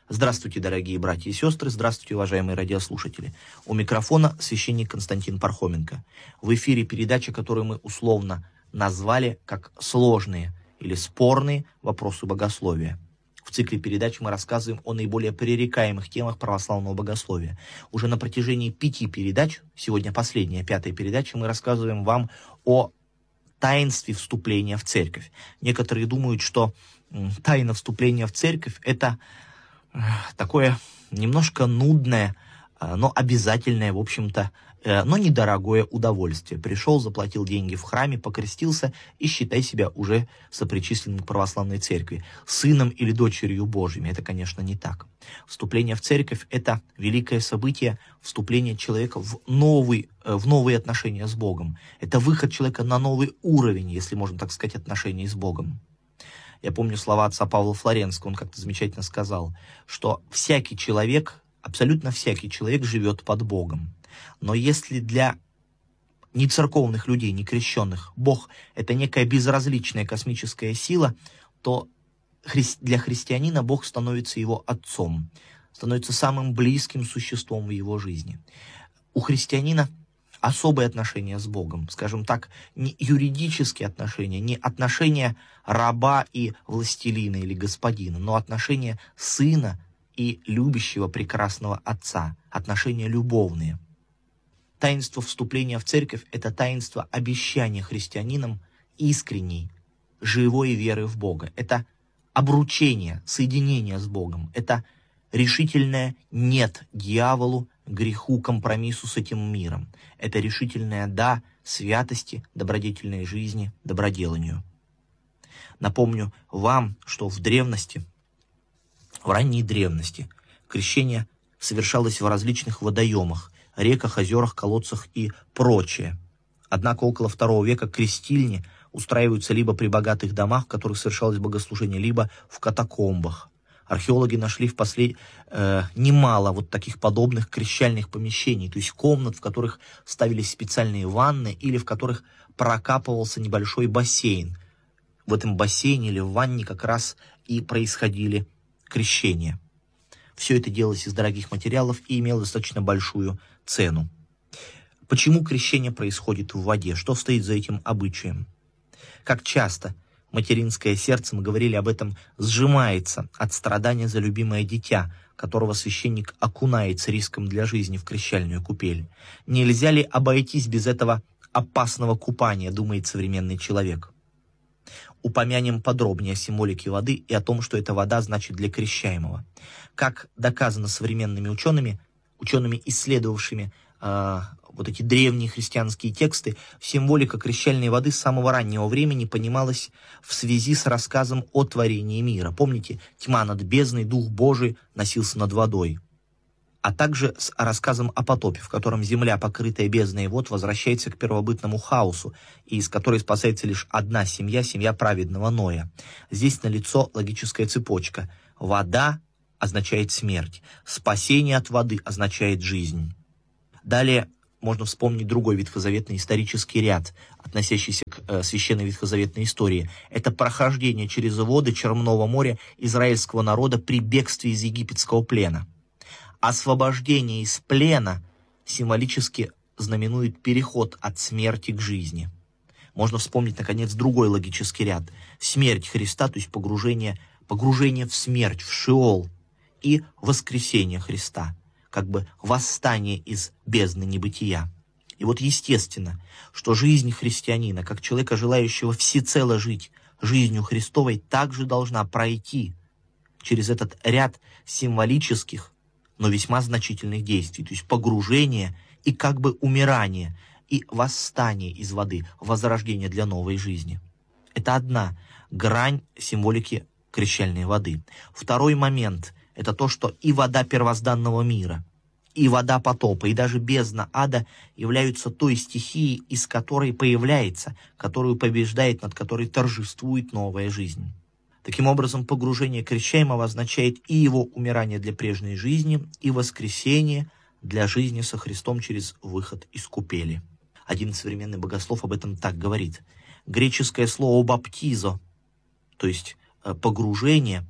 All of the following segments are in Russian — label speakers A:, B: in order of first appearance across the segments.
A: Здравствуйте, дорогие братья и сестры, здравствуйте, уважаемые радиослушатели. У микрофона священник Константин Пархоменко. В эфире передача, которую мы условно назвали как «Сложные» или «Спорные вопросы богословия». В цикле передач мы рассказываем о наиболее пререкаемых темах православного богословия. Уже на протяжении 5 передач, сегодня последняя, 5-я передача, мы рассказываем вам о таинстве вступления в церковь. Некоторые думают, что тайна вступления в церковь – это такое немножко нудное, но обязательное, в общем-то, но недорогое удовольствие. Пришел, заплатил деньги в храме, покрестился и считай себя уже сопричисленным к православной церкви, сыном или дочерью Божьими. Это, конечно, не так. Вступление в церковь – это великое событие, вступление человека в новые отношения с Богом. Это выход человека на новый уровень, если можно так сказать, отношений с Богом. Я помню слова отца Павла Флоренского, он как-то замечательно сказал, что всякий человек, абсолютно всякий человек живет под Богом. Но если для нецерковных людей, некрещенных, Бог – это некая безразличная космическая сила, то для христианина Бог становится его отцом, становится самым близким существом в его жизни. У христианина особые отношения с Богом, скажем так, не юридические отношения, не отношения раба и властелина или господина, но отношения сына и любящего прекрасного отца, отношения любовные. Таинство вступления в церковь – это таинство обещания христианинам искренней, живой веры в Бога. Это обручение, соединение с Богом. Это решительное «нет» дьяволу, греху, компромиссу с этим миром. Это решительное «да» святости, добродетельной жизни, доброделанию. Напомню вам, что в ранней древности, крещение совершалось в различных водоемах, реках, озерах, колодцах и прочее. Однако около II века крестильни устраиваются либо при богатых домах, в которых совершалось богослужение, либо в катакомбах. Археологи нашли немало вот таких подобных крещальных помещений, то есть комнат, в которых ставились специальные ванны или в которых прокапывался небольшой бассейн. В этом бассейне или в ванне как раз и происходили крещения. Все это делалось из дорогих материалов и имело достаточно большую цену. Почему крещение происходит в воде? Что стоит за этим обычаем? Как часто материнское сердце, мы говорили об этом, сжимается от страдания за любимое дитя, которого священник окунает с риском для жизни в крещальную купель. Нельзя ли обойтись без этого опасного купания, думает современный человек? Упомянем подробнее о символике воды и о том, что эта вода значит для крещаемого. Как доказано современными учеными, исследовавшими вот эти древние христианские тексты, символика крещальной воды с самого раннего времени понималась в связи с рассказом о творении мира. Помните, тьма над бездной, Дух Божий носился над водой. А также с рассказом о потопе, в котором земля, покрытая бездной вод, возвращается к первобытному хаосу, и из которой спасается лишь одна семья, семья праведного Ноя. Здесь налицо логическая цепочка. Вода означает смерть, спасение от воды означает жизнь. Далее можно вспомнить другой ветхозаветный исторический ряд, относящийся к священной ветхозаветной истории. Это прохождение через воды Черного моря израильского народа при бегстве из египетского плена. Освобождение из плена символически знаменует переход от смерти к жизни. Можно вспомнить, наконец, другой логический ряд. Смерть Христа, то есть погружение в смерть, в Шеол, и воскресение Христа, как бы восстание из бездны небытия. И вот естественно, что жизнь христианина, как человека, желающего всецело жить жизнью Христовой, также должна пройти через этот ряд символических, но весьма значительных действий, то есть погружение и как бы умирание, и восстание из воды, возрождение для новой жизни. Это одна грань символики крещальной воды. Второй момент – это то, что и вода первозданного мира, и вода потопа, и даже бездна ада являются той стихией, из которой появляется, которую побеждает, над которой торжествует новая жизнь. Таким образом, погружение крещаемого означает и его умирание для прежней жизни, и воскресение для жизни со Христом через выход из купели. Один современный богослов об этом так говорит. Греческое слово «баптизо», то есть погружение,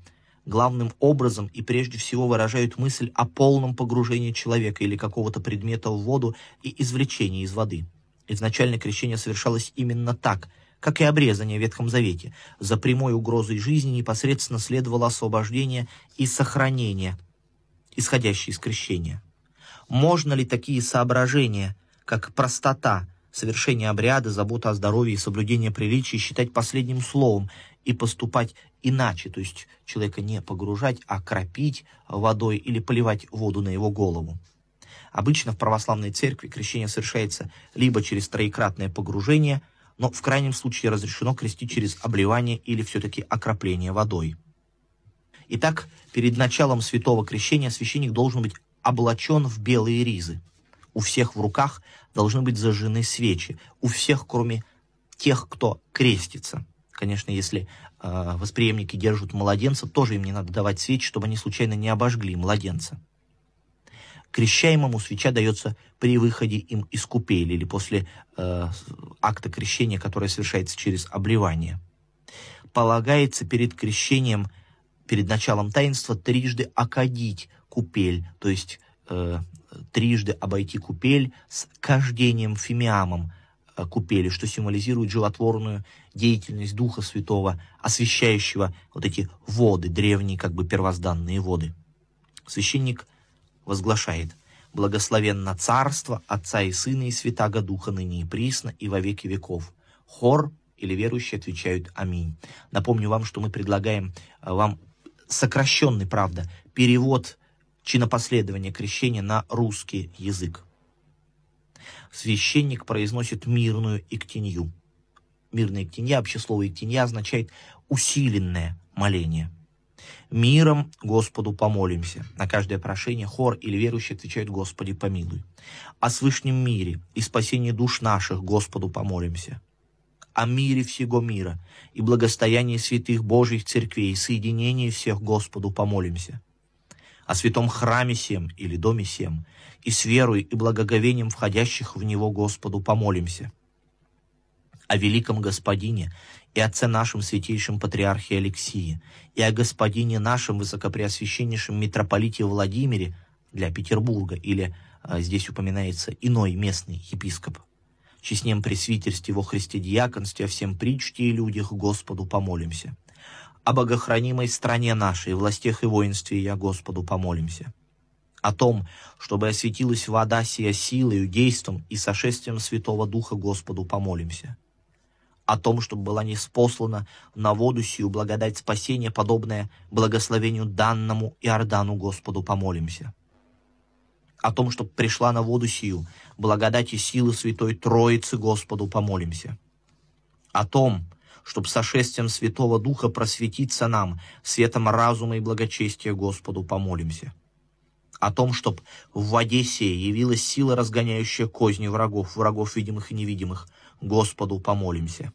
A: главным образом и прежде всего выражают мысль о полном погружении человека или какого-то предмета в воду и извлечении из воды. Изначально крещение совершалось именно так, как и обрезание в Ветхом Завете. За прямой угрозой жизни непосредственно следовало освобождение и сохранение, исходящее из крещения. Можно ли такие соображения, как простота, совершение обряда, забота о здоровье и соблюдение приличий считать последним словом и поступать иначе, то есть человека не погружать, а кропить водой или поливать воду на его голову? Обычно в православной церкви крещение совершается либо через троекратное погружение, но в крайнем случае разрешено крестить через обливание или все-таки окропление водой. Итак, перед началом святого крещения священник должен быть облачен в белые ризы. У всех в руках должны быть зажжены свечи. У всех, кроме тех, кто крестится. Конечно, если восприемники держат младенца, тоже им не надо давать свечи, чтобы они случайно не обожгли младенца. Крещаемому свеча дается при выходе им из купели или после акта крещения, которое совершается через обливание. Полагается перед крещением, перед началом таинства, трижды окадить купель, то есть трижды обойти купель с кождением фимиамом купели, что символизирует животворную деятельность Духа Святого, освящающего вот эти воды, древние как бы первозданные воды. Священник возглашает: «Благословенно Царство Отца и Сына и Святаго Духа, ныне и присно, и во веки веков». Хор или верующие отвечают «Аминь». Напомню вам, что мы предлагаем вам сокращенный, правда, перевод чинопоследования крещения на русский язык. Священник произносит мирную иктенью. Мирная иктенья, вообще слово иктенья означает усиленное моление. «Миром Господу помолимся». На каждое прошение хор или верующие отвечают: «Господи, помилуй». «О свышнем мире и спасении душ наших Господу помолимся». «О мире всего мира и благостоянии святых Божьих церквей и соединении всех Господу помолимся». О святом храме сем или доме сем и с верой и благоговением входящих в него Господу помолимся. О великом Господине и Отце нашем святейшем Патриархе Алексии, и о Господине нашем высокопреосвященнейшем митрополите Владимире для Петербурга, или здесь упоминается иной местный епископ. Честнем пресвитерстве во Христе диаконстве, о всем причте и людях Господу помолимся. О богохранимой стране нашей, властях и воинстве я Господу помолимся. О том, чтобы осветилась вода сия силою, действом и сошествием Святого Духа Господу помолимся. О том, чтобы была ниспослана на воду сию благодать спасения, подобная благословению данному Иордану, Господу помолимся. О том, чтобы пришла на воду сию благодать и силы Святой Троицы, Господу помолимся. О том, чтобы сошествием Святого Духа просветиться нам светом разума и благочестия, Господу помолимся. О том, чтобы в воде сей явилась сила, разгоняющая козни врагов, врагов видимых и невидимых, Господу помолимся.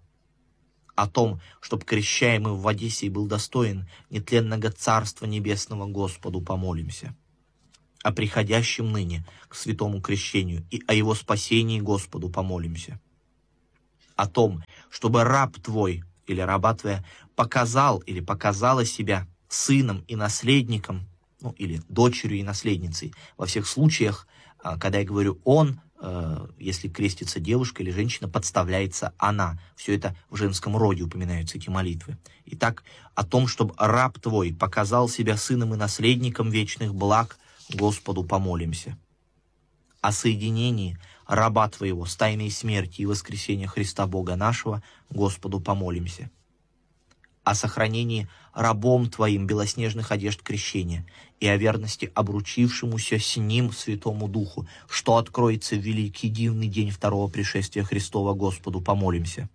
A: О том, чтобы крещаемый в воде сей был достоин нетленного Царства Небесного, Господу помолимся. О приходящем ныне к святому крещению и о его спасении, Господу помолимся. О том, чтобы раб твой или раба твоя показал или показала себя сыном и наследником, или дочерью и наследницей. Во всех случаях, когда я говорю «он», если крестится девушка или женщина, подставляется «она». Все это в женском роде упоминаются эти молитвы. Итак, о том, чтобы раб твой показал себя сыном и наследником вечных благ, Господу помолимся. О соединении раба твоего с тайной смерти и воскресения Христа Бога нашего, Господу помолимся. О сохранении рабом твоим белоснежных одежд крещения и о верности обручившемуся с ним Святому Духу, что откроется в великий дивный день второго пришествия Христова, Господу помолимся.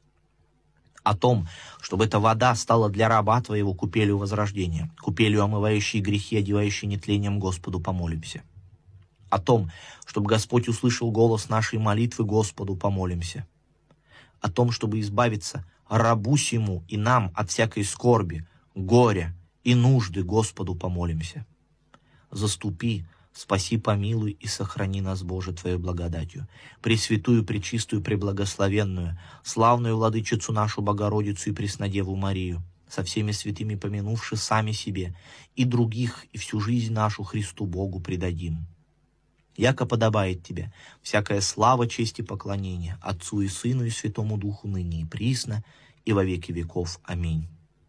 A: О том, чтобы эта вода стала для раба твоего купелью возрождения, купелью, омывающей грехи, одевающей нетлением, Господу помолимся. О том, чтобы Господь услышал голос нашей молитвы, Господу помолимся. О том, чтобы избавиться рабу сему и нам от всякой скорби, горя и нужды, Господу помолимся. Заступи, спаси, помилуй и сохрани нас, Боже, Твоей благодатью, пресвятую, пречистую, преблагословенную, славную владычицу нашу Богородицу и Преснодеву Марию, со всеми святыми помянувши сами себе, и других, и всю жизнь нашу Христу Богу предадим. Яко подобает тебе всякая слава, честь и поклонение Отцу и Сыну и Святому Духу ныне и присно, и во веки веков. Аминь».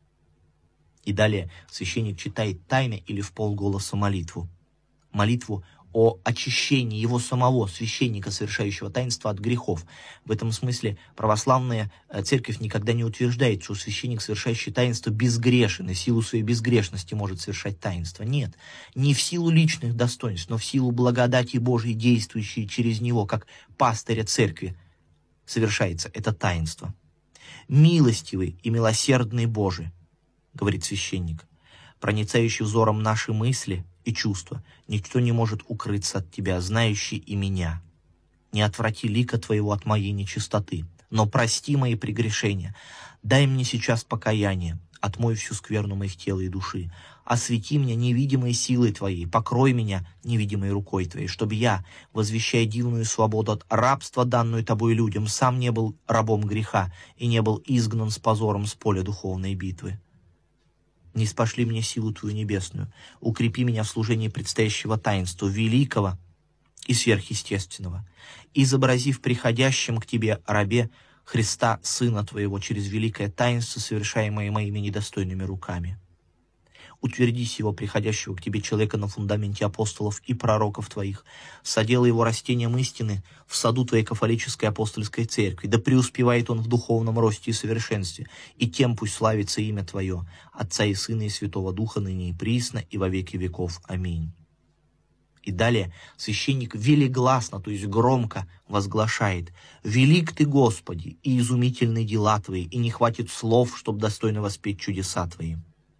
A: И далее священник читает тайно или вполголоса молитву. Молитву о очищении его самого, священника, совершающего таинство, от грехов. В этом смысле православная церковь никогда не утверждает, что священник, совершающий таинство, безгрешен и в силу своей безгрешности может совершать таинство. Нет, не в силу личных достоинств, но в силу благодати Божьей, действующей через него, как пастыря церкви, совершается это таинство. «Милостивый и милосердный Боже», — говорит священник, «проницающий взором наши мысли и чувства, никто не может укрыться от Тебя, знающий и меня. Не отврати лика Твоего от моей нечистоты, но прости мои прегрешения. Дай мне сейчас покаяние, отмой всю скверну моих тела и души. Освети меня невидимой силой Твоей, покрой меня невидимой рукой Твоей, чтобы я, возвещая дивную свободу от рабства, данную Тобой людям, сам не был рабом греха и не был изгнан с позором с поля духовной битвы. Не спошли мне силу Твою небесную, укрепи меня в служении предстоящего таинства, великого и сверхъестественного, изобразив приходящим к Тебе рабе Христа, Сына Твоего, через великое таинство, совершаемое моими недостойными руками. Утверди сего приходящего к Тебе человека на фундаменте апостолов и пророков Твоих, соделай его растением истины в саду Твоей кафолической апостольской церкви, да преуспевает он в духовном росте и совершенстве, и тем пусть славится имя Твое, Отца и Сына и Святого Духа, ныне и присно, и во веки веков. Аминь». И далее священник велигласно, то есть громко возглашает: «Велик Ты, Господи, и изумительны дела Твои, и не хватит слов, чтобы достойно воспеть чудеса Твои».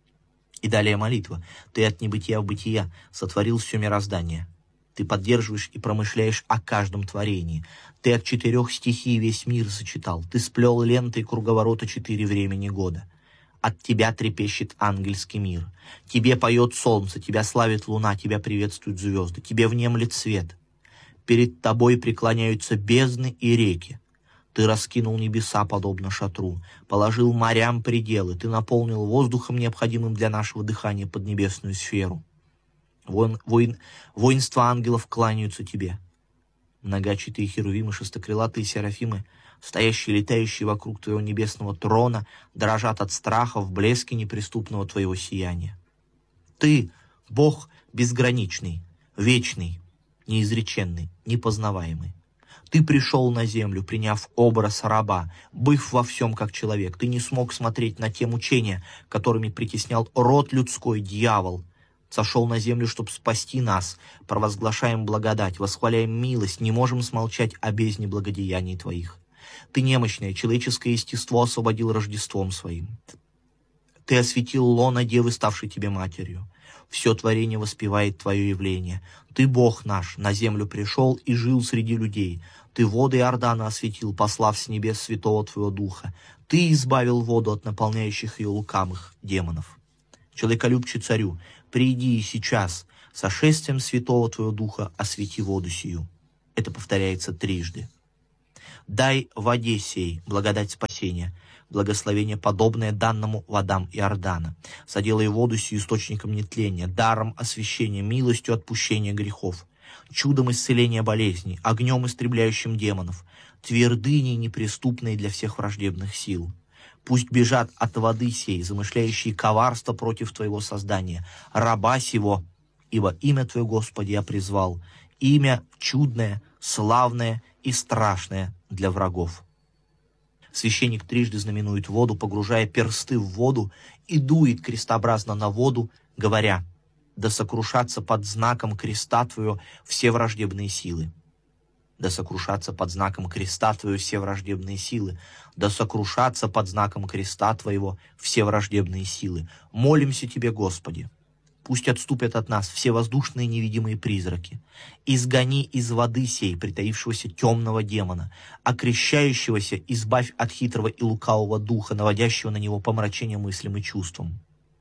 A: И далее молитва: «Ты от небытия в бытия сотворил все мироздание. Ты поддерживаешь и промышляешь о каждом творении. Ты от 4 стихий весь мир сочетал. Ты сплел лентой круговорота 4 времени года. От Тебя трепещет ангельский мир. Тебе поет солнце, Тебя славит луна, Тебя приветствуют звезды, Тебе внемлет свет. Перед Тобой преклоняются бездны и реки. Ты раскинул небеса, подобно шатру, положил морям пределы, Ты наполнил воздухом, необходимым для нашего дыхания, поднебесную сферу. Воинства ангелов кланяются Тебе. Многочатые херувимы, шестокрылатые серафимы, стоящие, летающие вокруг Твоего небесного трона, дрожат от страха в блеске неприступного Твоего сияния. Ты, Бог безграничный, вечный, неизреченный, непознаваемый. Ты пришел на землю, приняв образ раба, быв во всем как человек. Ты не смог смотреть на те мучения, которыми притеснял род людской дьявол. Сошел на землю, чтобы спасти нас. Провозглашаем благодать, восхваляем милость, не можем смолчать о бездне благодеяний Твоих. Ты немощное человеческое естество освободил Рождеством Своим. Ты осветил лона Девы, ставшей Тебе матерью. Все творение воспевает Твое явление. Ты, Бог наш, на землю пришел и жил среди людей. Ты воды Иордана осветил, послав с небес святого Твоего Духа. Ты избавил воду от наполняющих ее лукавых демонов. Человеколюбче царю, приди и сейчас, сошествием святого Твоего Духа освети воду сию». Это повторяется трижды. «Дай воде сей благодать спасения, благословение, подобное данному водам Иордана. Соделай воду сию источником нетления, даром освящения, милостью отпущения грехов, чудом исцеления болезней, огнем истребляющим демонов, твердыней неприступной для всех враждебных сил. Пусть бежат от воды сей, замышляющие коварство против Твоего создания, раба сего, ибо имя Твое, Господи, я призвал, имя чудное, славное и страшное для врагов». Священник трижды знаменует воду, погружая персты в воду и дует крестообразно на воду, говоря: «Да сокрушатся под знаком креста Твоего все враждебные силы». Да сокрушатся под знаком креста Твоего все враждебные силы. Да сокрушатся под знаком креста Твоего все враждебные силы. Молимся Тебе, Господи. Пусть отступят от нас все воздушные невидимые призраки. Изгони из воды сей притаившегося темного демона, окрещающегося избавь от хитрого и лукавого духа, наводящего на него помрачение мыслям и чувствам.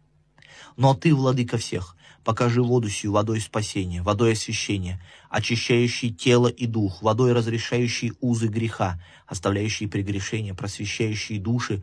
A: Но Ты, владыка всех, покажи воду сию водой спасения, водой освящения, очищающей тело и дух, водой разрешающей узы греха, оставляющей прегрешения, просвещающей души,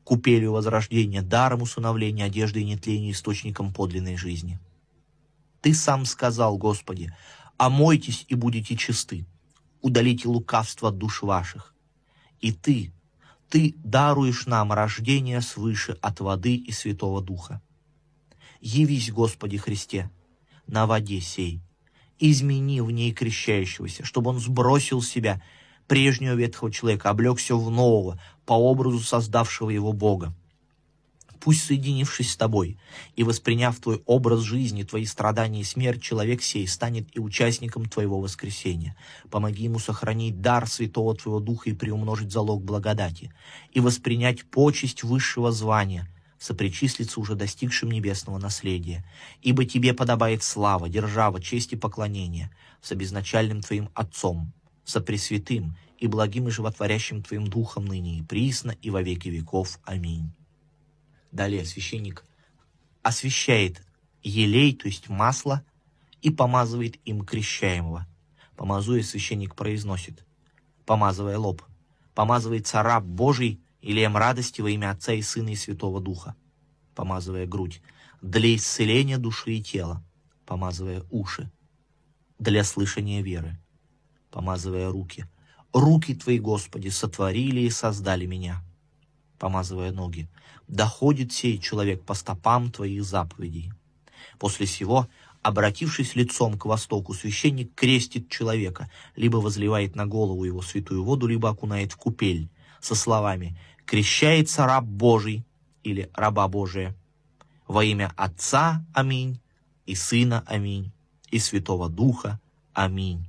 A: купелью возрождения, даром усыновления, одеждой нетления, источником подлинной жизни. Ты сам сказал, Господи, омойтесь и будете чисты, удалите лукавство от душ ваших. И Ты даруешь нам рождение свыше от воды и Святого Духа. Явись, Господи Христе, на воде сей, измени в ней крещающегося, чтобы он сбросил с себя прежнего ветхого человека, облегся в нового, по образу создавшего его Бога. Пусть, соединившись с Тобой и восприняв Твой образ жизни, Твои страдания и смерть, человек сей станет и участником Твоего воскресения. Помоги ему сохранить дар Святого Твоего Духа и приумножить залог благодати, и воспринять почесть высшего звания, сопричислиться уже достигшим небесного наследия. Ибо Тебе подобает слава, держава, честь и поклонение с обезначальным Твоим Отцом, со Пресвятым и благим и животворящим Твоим Духом ныне и присно и во веки веков. Аминь. Далее священник освящает елей, то есть масло, и помазывает им крещаемого. Помазуя, священник произносит, помазывая лоб, помазывается раб Божий елеем радости во имя Отца и Сына и Святого Духа, помазывая грудь, для исцеления души и тела, помазывая уши, для слышания веры, помазывая руки. Руки Твои, Господи, сотворили и создали меня, помазывая ноги. Доходит сей человек по стопам Твоих заповедей. После сего, обратившись лицом к востоку, священник крестит человека, либо возливает на голову его святую воду, либо окунает в купель, со словами «Крещается раб Божий» или «раба Божия» во имя Отца, аминь, и Сына, аминь, и Святого Духа, аминь.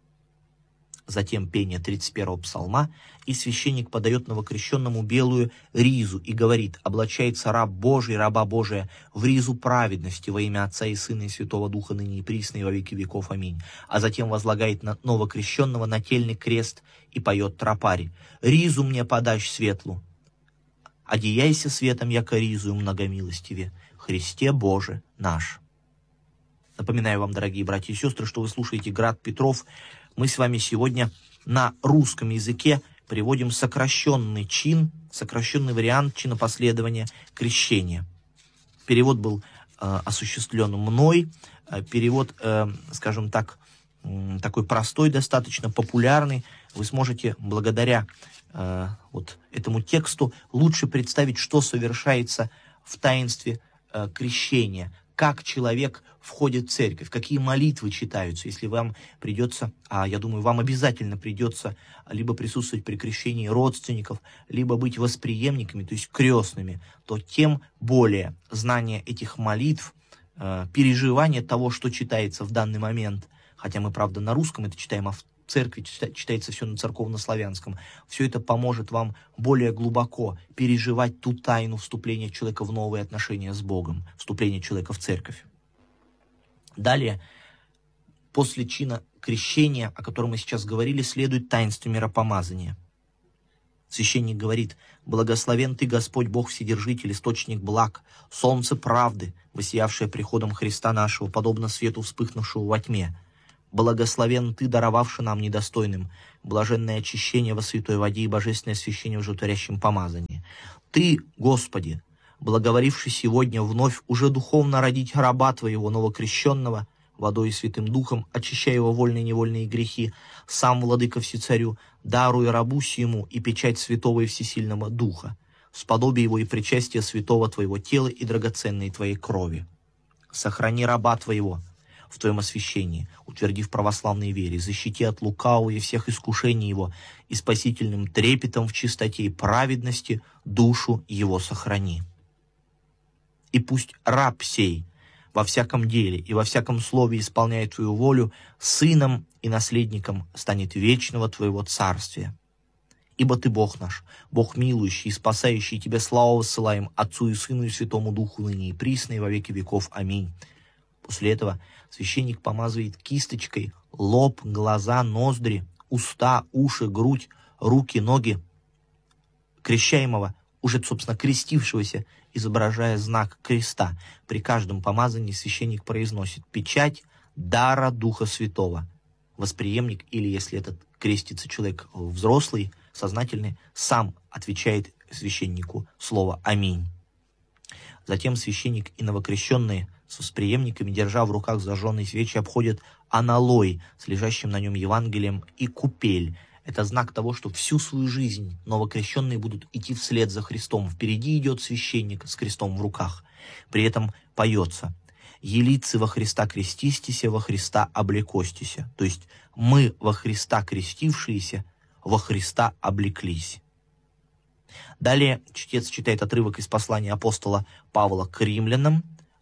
A: Затем пение 31-го псалма, и священник подает новокрещенному белую ризу и говорит: «Облачается раб Божий, раба Божия, в ризу праведности во имя Отца и Сына и Святого Духа, ныне и присно и во веки веков. Аминь». А затем возлагает на новокрещенного нательный крест и поет тропарь: «Ризу мне подашь светлу, одеяйся светом, яко ризу многомилостиве, Христе Боже наш». Напоминаю вам, дорогие братья и сестры, что вы слушаете «Град Петров». Мы с вами сегодня на русском языке приводим сокращенный чин, сокращенный вариант чинопоследования крещения. Перевод был осуществлен мной. Перевод, скажем так, такой простой, достаточно популярный. Вы сможете благодаря вот этому тексту лучше представить, что совершается в таинстве крещения, как человек входит в церковь, какие молитвы читаются. Если вам придется, я думаю, вам обязательно придется либо присутствовать при крещении родственников, либо быть восприемниками, то есть крестными, то тем более знание этих молитв, переживание того, что читается в данный момент, хотя мы, правда, на русском это читаем, а в церкви читается все на церковно-славянском, все это поможет вам более глубоко переживать ту тайну вступления человека в новые отношения с Богом, вступления человека в церковь. Далее, после чина крещения, о котором мы сейчас говорили, следует таинство миропомазания. Священник говорит: «Благословен Ты, Господь Бог Вседержитель, источник благ, солнце правды, воссиявшее приходом Христа нашего, подобно свету, вспыхнувшего во тьме. Благословен Ты, даровавший нам недостойным блаженное очищение во святой воде и божественное освящение в животворящем помазании. Ты, Господи, благоволивший сегодня вновь уже духовно родить раба Твоего новокрещенного водой и Святым Духом, очищая его вольные и невольные грехи, сам, Владыка Всецарю, даруя рабу сему и печать Святого и Всесильного Духа, сподобие его и причастие святого Твоего тела и драгоценной Твоей крови. Сохрани раба Твоего в Твоем освящении, утверди в православной вере, защити от лукавого и всех искушений его, и спасительным трепетом в чистоте и праведности душу его сохрани. И пусть раб сей во всяком деле и во всяком слове исполняет Твою волю, сыном и наследником станет вечного Твоего царствия. Ибо Ты Бог наш, Бог милующий и спасающий, Тебе славу высылаем Отцу и Сыну и Святому Духу, ныне и присно и во веки веков. Аминь». После этого священник помазывает кисточкой лоб, глаза, ноздри, уста, уши, грудь, руки, ноги крещаемого, уже, собственно, крестившегося, изображая знак креста. При каждом помазании священник произносит печать дара Духа Святого. Восприемник, или если этот крестится человек взрослый, сознательный, сам отвечает священнику слово «Аминь». Затем священник и новокрещенные с восприемниками, держа в руках зажженные свечи, обходят аналой с лежащим на нем Евангелием и купель. Это знак того, что всю свою жизнь новокрещенные будут идти вслед за Христом. Впереди идет священник с крестом в руках. При этом поется: «Елицы во Христа крестистися, во Христа облекостися». То есть мы во Христа крестившиеся, во Христа облеклись. Далее чтец читает отрывок из послания апостола Павла к римлянам,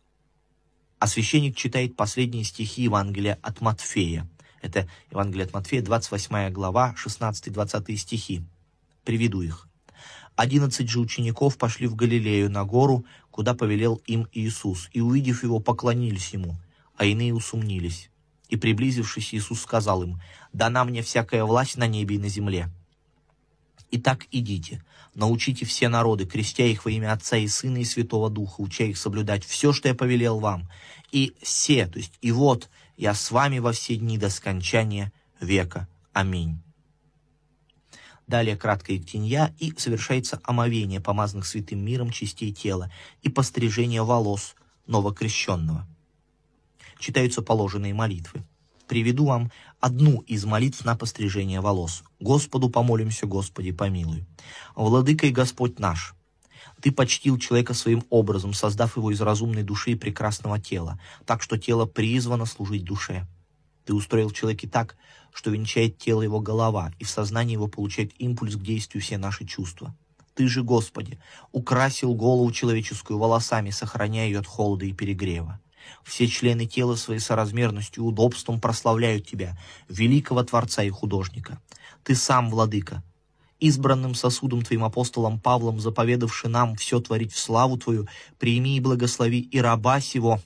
A: а священник читает последние стихи Евангелия от Матфея. Это Евангелие от Матфея, 28 глава, 16-20 стихи. Приведу их. 11 же учеников пошли в Галилею на гору, куда повелел им Иисус, и, увидев его, поклонились ему, а иные усомнились. И, приблизившись, Иисус сказал им: «Дана мне всякая власть на небе и на земле. Итак, идите, научите все народы, крестя их во имя Отца и Сына и Святого Духа, уча их соблюдать все, что я повелел вам. И все, то есть и вот, я с вами во все дни до скончания века. Аминь». Далее краткая ектенья, и совершается омовение помазанных святым миром частей тела и пострижение волос новокрещенного. Читаются положенные молитвы. Приведу вам одну из молитв на пострижение волос. «Господу помолимся, Господи, помилуй. Владыка и Господь наш, Ты почтил человека своим образом, создав его из разумной души и прекрасного тела, так что тело призвано служить душе. Ты устроил в человеке так, что венчает тело его голова, и в сознании его получает импульс к действию все наши чувства. Ты же, Господи, украсил голову человеческую волосами, сохраняя ее от холода и перегрева. Все члены тела своей соразмерностью и удобством прославляют Тебя, великого Творца и Художника. Ты сам, Владыка, избранным сосудом Твоим апостолом Павлом, заповедавший нам все творить в славу Твою, прими и благослови и раба сего,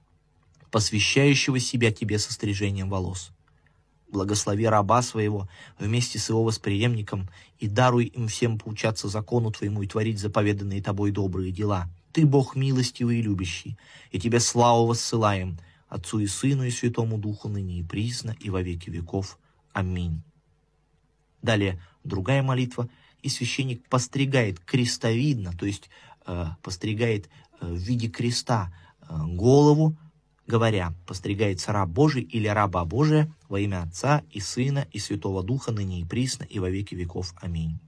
A: посвящающего себя Тебе со стрижением волос. Благослови раба своего вместе с его восприемником и даруй им всем поучаться закону Твоему и творить заповеданные Тобой добрые дела. Ты Бог милостивый и любящий, и Тебе славу воссылаем, Отцу и Сыну и Святому Духу, ныне и присно, и во веки веков. Аминь». Далее другая молитва, и священник постригает крестовидно, то есть постригает в виде креста голову, говоря: «Постригается раб Божий или раба Божия во имя Отца и Сына и Святого Духа, ныне и присно, и во веки веков. Аминь».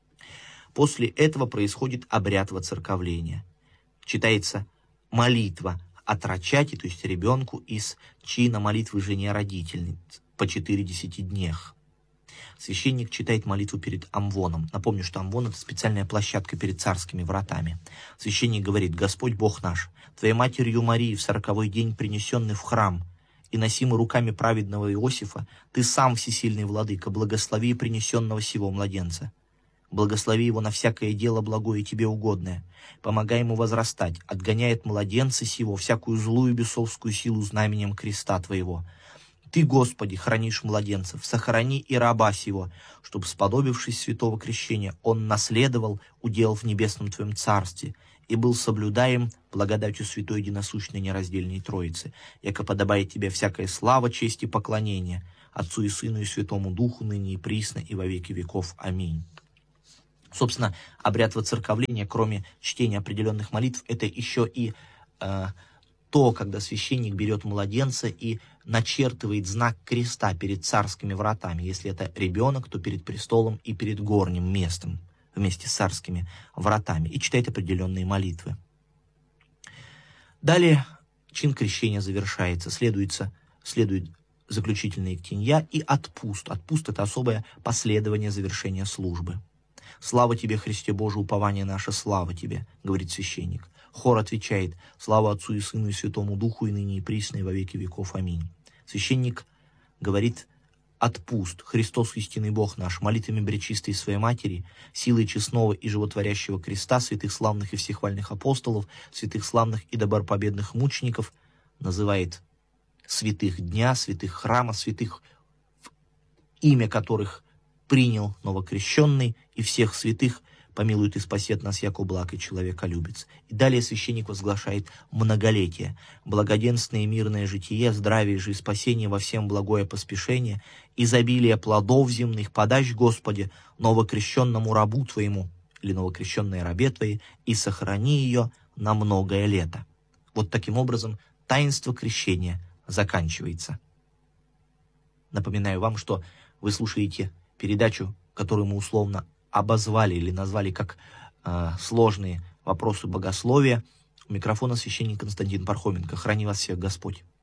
A: После этого происходит обряд воцерковления. Читается молитва о трачате, то есть ребенку, из чина молитвы жене родительниц по 40 днях. Священник читает молитву перед амвоном. Напомню, что амвон — это специальная площадка перед царскими вратами. Священник говорит: «Господь Бог наш, Твоей матерью Марии в 40-й день принесенный в храм и носимый руками праведного Иосифа, Ты сам всесильный владыка, благослови принесенного сего младенца. Благослови его на всякое дело благое и Тебе угодное. Помогай ему возрастать, отгоняй от младенца сего всякую злую бесовскую силу знаменем креста Твоего. Ты, Господи, хранишь младенцев, сохрани и раба сего, чтобы, сподобившись святого крещения, он наследовал удел в небесном Твоем Царстве и был соблюдаем благодатью святой единосущной нераздельной Троицы, яко подобает Тебе всякая слава, честь и поклонение, Отцу и Сыну и Святому Духу, ныне и присно, и во веки веков. Аминь». Собственно, обряд воцерковления, кроме чтения определенных молитв, это еще и то, когда священник берет младенца и начертывает знак креста перед царскими вратами. Если это ребенок, то перед престолом и перед горним местом вместе с царскими вратами, и читает определенные молитвы. Далее чин крещения завершается, следует заключительная ектенья и отпуст. Отпуст — это особое последование завершения службы. «Слава Тебе, Христе Божий, упование наше, слава Тебе», — говорит священник. Хор отвечает: «Слава Отцу и Сыну и Святому Духу, и ныне и присно, и во веки веков. Аминь». Священник говорит: «Отпуст, Христос, истинный Бог наш, молитвами Пречистой Своей Матери, силой честного и животворящего креста, святых славных и всехвальных апостолов, святых славных и добропобедных мучеников», называет святых дня, святых храма, святых, имя которых принял новокрещенный, и всех святых помилует и спасет нас, яко благ и человеколюбец. И далее священник возглашает многолетие, благоденственное и мирное житие, здравие же и спасение во всем благое поспешение, изобилие плодов земных подашь, Господи, новокрещенному рабу Твоему, или новокрещенной рабе твоей, и сохрани ее на многое лето». Вот таким образом таинство крещения заканчивается. Напоминаю вам, что вы слушаете передачу, которую мы условно обозвали или назвали как «Сложные вопросы богословия». У микрофона священник Константин Пархоменко. Храни вас всех Господь.